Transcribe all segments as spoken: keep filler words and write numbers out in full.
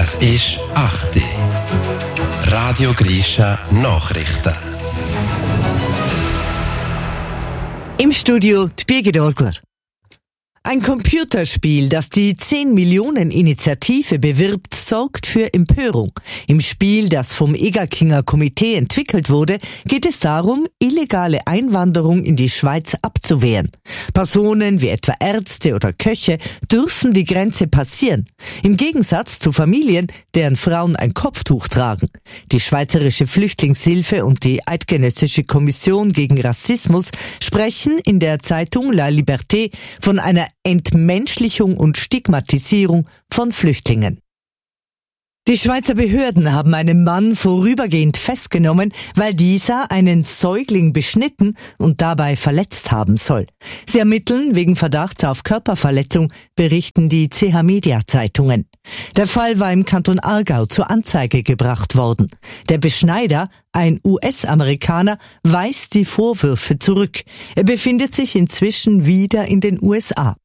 Es ist acht Uhr. Radio Grisha Nachrichten. Im Studio die Birgit Orgler. Ein Computerspiel, das die zehn-Millionen-Initiative bewirbt, sorgt für Empörung. Im Spiel, das vom Egerkinger Komitee entwickelt wurde, geht es darum, illegale Einwanderung in die Schweiz abzuwehren. Personen wie etwa Ärzte oder Köche dürfen die Grenze passieren. Im Gegensatz zu Familien, deren Frauen ein Kopftuch tragen. Die Schweizerische Flüchtlingshilfe und die Eidgenössische Kommission gegen Rassismus sprechen in der Zeitung La Liberté von einer Entmenschlichung und Stigmatisierung von Flüchtlingen. Die Schweizer Behörden haben einen Mann vorübergehend festgenommen, weil dieser einen Säugling beschnitten und dabei verletzt haben soll. Sie ermitteln wegen Verdachts auf Körperverletzung, berichten die C H-Media-Zeitungen. Der Fall war im Kanton Aargau zur Anzeige gebracht worden. Der Beschneider, ein U S-Amerikaner, weist die Vorwürfe zurück. Er befindet sich inzwischen wieder in den U S A.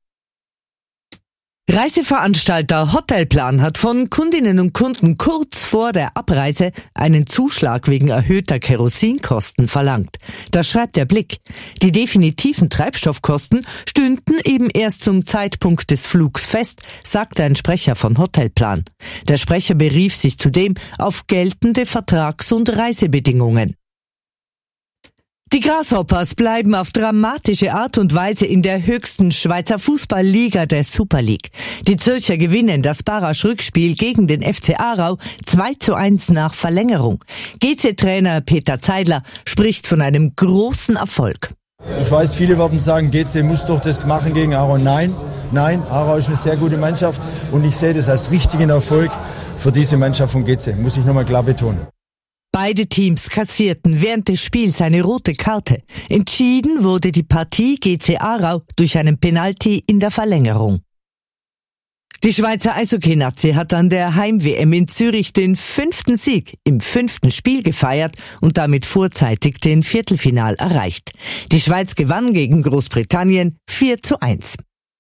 Reiseveranstalter Hotelplan hat von Kundinnen und Kunden kurz vor der Abreise einen Zuschlag wegen erhöhter Kerosinkosten verlangt. Das schreibt der Blick. Die definitiven Treibstoffkosten stünden eben erst zum Zeitpunkt des Flugs fest, sagte ein Sprecher von Hotelplan. Der Sprecher berief sich zudem auf geltende Vertrags- und Reisebedingungen. Die Grasshoppers bleiben auf dramatische Art und Weise in der höchsten Schweizer Fußballliga, der Super League. Die Zürcher gewinnen das Barrage-Rückspiel gegen den F C Aarau zwei zu eins nach Verlängerung. G C-Trainer Peter Zeidler spricht von einem großen Erfolg. Ich weiß, viele werden sagen, G C muss doch das machen gegen Aarau. Nein, nein, Aarau ist eine sehr gute Mannschaft und ich sehe das als richtigen Erfolg für diese Mannschaft von G C, muss ich nochmal klar betonen. Beide Teams kassierten während des Spiels eine rote Karte. Entschieden wurde die Partie G C Aarau durch einen Penalty in der Verlängerung. Die Schweizer Eishockey-Nazi hat an der Heim-W M in Zürich den fünften Sieg im fünften Spiel gefeiert und damit vorzeitig den Viertelfinal erreicht. Die Schweiz gewann gegen Großbritannien vier zu eins.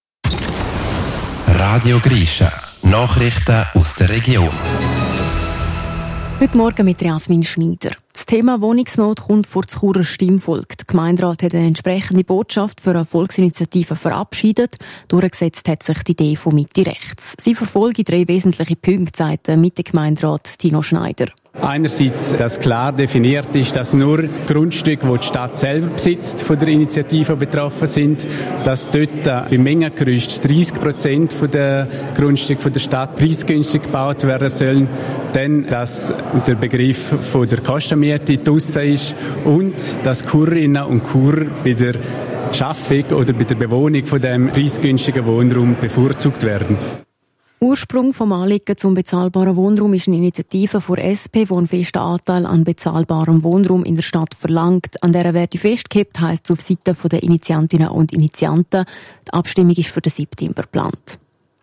Radio Grisha Nachrichten aus der Region. Heute Morgen mit Jasmin Schneider. Das Thema Wohnungsnot kommt vor das Churer Stimmvolk. Der Gemeinderat hat eine entsprechende Botschaft für eine Volksinitiative verabschiedet. Durchgesetzt hat sich die Idee von Mitte rechts. Sie verfolge drei wesentliche Punkte, sagt der Mitte-Gemeinderat Tino Schneider. Einerseits, dass klar definiert ist, dass nur Grundstücke, die die Stadt selber besitzt, von der Initiative betroffen sind, dass dort beim Mengengerüst dreissig Prozent der Grundstücke von der Stadt preisgünstig gebaut werden sollen, dann, dass der Begriff von der Kostenmiete draussen ist und dass Churerinnen und Churer bei der Schaffung oder bei der Bewohnung von dem preisgünstigen Wohnraum bevorzugt werden. Ursprung vom Anliegen zum bezahlbaren Wohnraum ist eine Initiative von S P, die einen festen Anteil an bezahlbarem Wohnraum in der Stadt verlangt. An dieser werde festgehalten, heisst es auf Seite der Initiantinnen und Initianten. Die Abstimmung ist für den September geplant.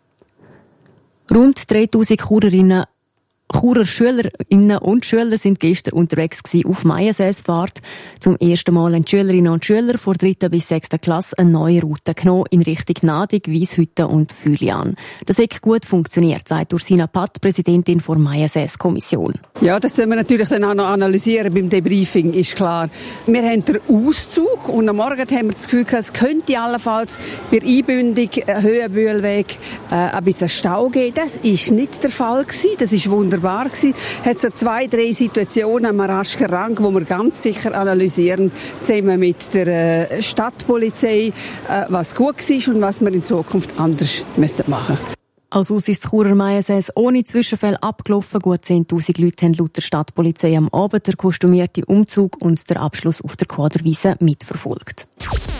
Rund dreitausend Churerinnen Churer Schülerinnen und Schüler sind gestern unterwegs gewesen auf Maiensäsfahrt. Zum ersten Mal haben die Schülerinnen und Schüler von dritten bis sechsten Klasse eine neue Route genommen in Richtung Nadig, Wieshütte und Fülian. Das hat gut funktioniert, sagt Ursina Patt, Präsidentin der Maiensäs-Kommission. Ja, das sollen wir natürlich dann auch noch analysieren beim Debriefing, ist klar. Wir haben den Auszug und am Morgen haben wir das Gefühl, es könnte allenfalls bei Einbündung, Höhenbühlweg, äh, ein bisschen Stau geben. Das ist nicht der Fall gewesen. Das ist wunderbar. War gewesen. Hat so zwei, drei Situationen am Arasker Rang, die wir ganz sicher analysieren, zusammen mit der äh, Stadtpolizei, äh, was gut war und was wir in Zukunft anders müssen machen. Als aus ist das Churer Maiensäs ohne Zwischenfälle abgelaufen. Gut zehntausend Leute haben laut der Stadtpolizei am Abend den kostümierten Umzug und der Abschluss auf der Quaderwiese mitverfolgt.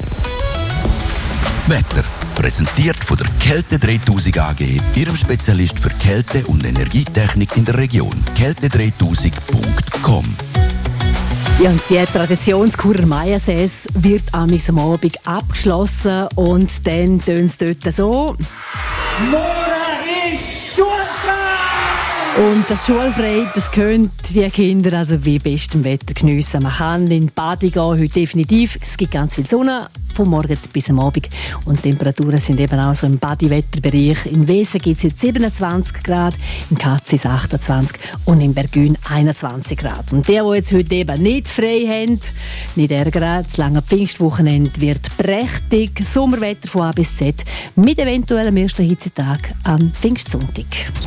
Wetter. Präsentiert von der Kälte dreitausend A G, Ihrem Spezialist für Kälte- und Energietechnik in der Region. kälte dreitausend Punkt com. Ja, und die Traditionschurer Maiensäs wird am Abend abgeschlossen und dann tönt es dort so. Morgen ist Schultag! Und das Schulfrei, das können die Kinder also wie bestem Wetter geniessen. Man kann in die Bade gehen, heute definitiv. Es gibt ganz viel Sonne, vom Morgen bis am Abend. Und die Temperaturen sind eben auch so im Badewetterbereich. In Wesen gibt es heute siebenundzwanzig Grad, in Katzis achtundzwanzig und in Bergün einundzwanzig Grad. Und die, die jetzt heute eben nicht frei haben, nicht ärgern, das lange Pfingstwochenende wird prächtig. Sommerwetter von A bis Z, mit eventuell am ersten Hitzetag am Pfingstsonntag.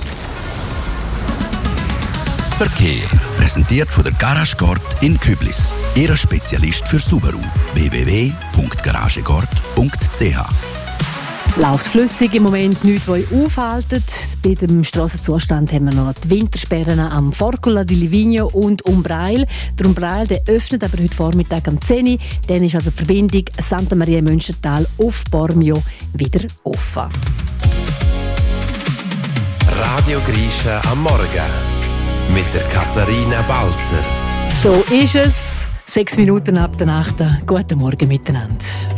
Verkehr. Präsentiert von der Garagegord in Küblis. Ihr Spezialist für Subaru. w w w punkt garagegord punkt c h. Läuft flüssig im Moment, nichts, was euch aufhaltet. Bei dem Strassenzustand haben wir noch die Wintersperren am Forcola di Livigno und Umbrail. Der Umbrail der öffnet aber heute Vormittag um zehn Uhr. Dann ist also die Verbindung Santa Maria Münstertal auf Bormio wieder offen. Radio Grisha am Morgen mit der Katharina Balzer. So ist es. Sechs Minuten ab der Nacht. Guten Morgen miteinander.